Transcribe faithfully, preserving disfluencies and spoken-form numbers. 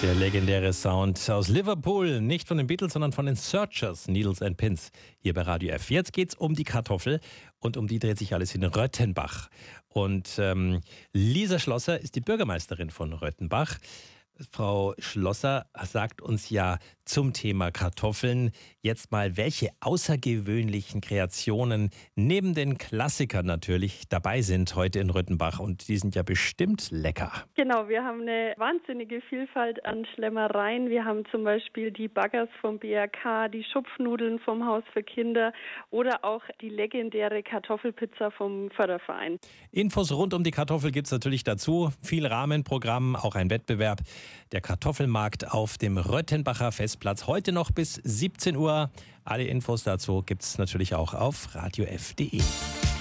Der legendäre Sound aus Liverpool, nicht von den Beatles, sondern von den Searchers, Needles and Pins, hier bei Radio F. Jetzt geht's um die Kartoffel und um die dreht sich alles in Röttenbach. Und ähm, Lisa Schlosser ist die Bürgermeisterin von Röttenbach. Frau Schlosser sagt uns ja zum Thema Kartoffeln jetzt mal, welche außergewöhnlichen Kreationen neben den Klassikern natürlich dabei sind heute in Röttenbach. Und die sind ja bestimmt lecker. Genau, wir haben eine wahnsinnige Vielfalt an Schlemmereien. Wir haben zum Beispiel die Baggers vom B R K, die Schupfnudeln vom Haus für Kinder oder auch die legendäre Kartoffelpizza vom Förderverein. Infos rund um die Kartoffel gibt es natürlich dazu. Viel Rahmenprogramm, auch ein Wettbewerb. Der Kartoffelmarkt auf dem Röttenbacher Festplatz heute noch bis siebzehn Uhr. Alle Infos dazu gibt es natürlich auch auf radio f punkt de.